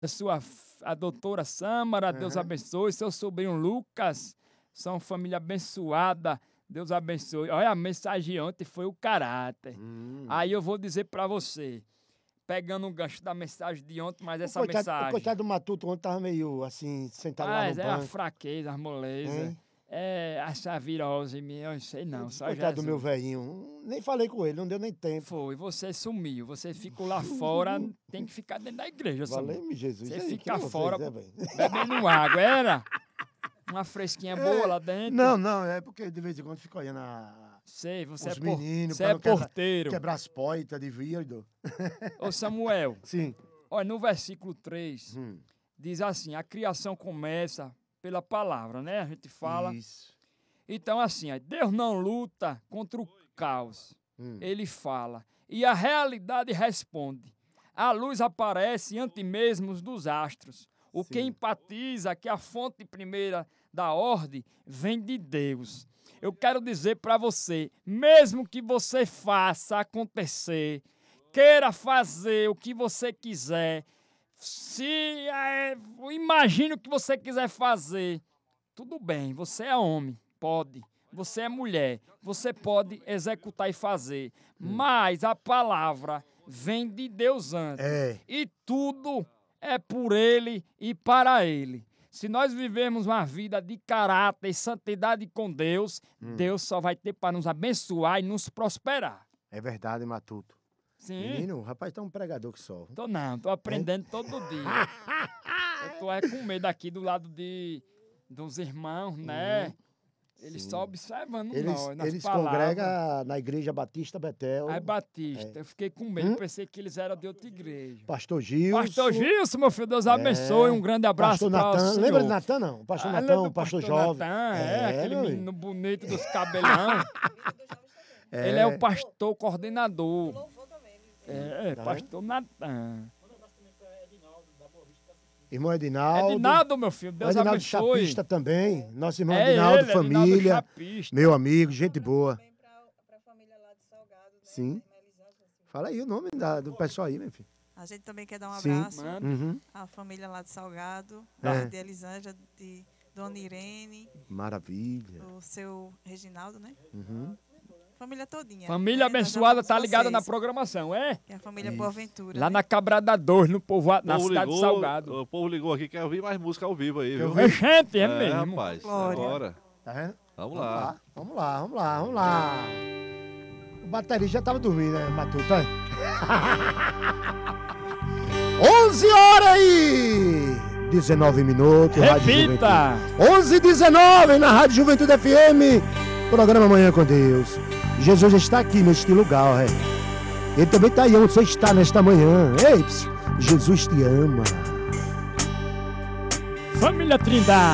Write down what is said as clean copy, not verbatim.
a doutora Sâmara, Deus abençoe. Seu sobrinho Lucas, são família abençoada. Deus abençoe. Olha, a mensagem ontem foi o caráter. Aí eu vou dizer pra você, pegando o gancho da mensagem de ontem, mas essa mensagem... O coitado do Matuto ontem tava meio assim, sentado lá no Mas é a banco. fraqueza, a moleza. É essa virose minha, eu não sei não. Só Coitado do Jesus. meu velhinho. Nem falei com ele, não deu nem tempo. Foi, você sumiu. Você ficou lá fora, tem que ficar dentro da igreja. Valeu-me Jesus. Você Aí, fica quem fora, vocês, bebendo água, era? Uma fresquinha boa lá dentro. Não, é porque de vez em quando fica olhando Sei, você os é, meninos. você é porteiro. Quebrar as poitas de vidro. Ô Samuel, Sim. olha, no versículo 3, diz assim, a criação começa pela palavra, né? A gente fala. Isso. Então assim, ó, Deus não luta contra o caos. Ele fala. E a realidade responde. A luz aparece antes mesmo dos astros. O que empatiza que a fonte primeira da ordem vem de Deus. Eu quero dizer para você, mesmo que você faça acontecer, queira fazer o que você quiser, imagine o que você quiser fazer, tudo bem, você é homem, pode. Você é mulher, você pode executar e fazer. Mas a palavra vem de Deus antes. E tudo é por Ele e para Ele. Se nós vivemos uma vida de caráter e santidade com Deus, Deus só vai ter para nos abençoar e nos prosperar. É verdade, Matuto. Sim. Menino, o rapaz tá um pregador que só. Tô aprendendo todo dia. Eu tô com medo aqui do lado dos irmãos, né? Eles só observando nós, nas Eles palavras. congregam na igreja Batista Betel. É Batista. Eu fiquei com medo, pensei que eles eram de outra igreja. Pastor Gilson. Pastor Gilson, meu filho, Deus abençoe. Um grande abraço para o senhor. Lembra de Natan, não? Pastor Natan, pastor jovem. Natan, aquele menino bonito dos cabelão. Ele é o pastor coordenador. Pastor Natan. Irmão Edinaldo. Edinaldo, meu filho, Deus Edinaldo abençoe. Chapista também. Nosso irmão Edinaldo, família. Meu amigo, gente boa. Pra família lá de Salgado, né? Sim. Fala aí o nome do pessoal aí, meu filho. A gente também quer dar um abraço Uhum. à família lá de Salgado, de Elisângela, de Dona Irene. Maravilha. O seu Reginaldo, né? Uhum. Família todinha. Família abençoada tá ligada na programação, é? Que é a família Boaventura. Lá na Cabrada 2, na cidade de Salgado. O povo ligou aqui, quer ouvir mais música ao vivo aí, viu? Gente, é mesmo. Rapaz, Glória. agora. Tá vendo? Vamos lá. Vamos lá. O baterista já tava dormindo, né, Matuto? 11 horas aí! 19 minutos. Repita! 11h19 na Rádio Juventude FM. Programa Manhã com Deus. Jesus está aqui neste lugar, Ele também está aí onde você está nesta manhã. Ei, Jesus te ama. Família Trindade.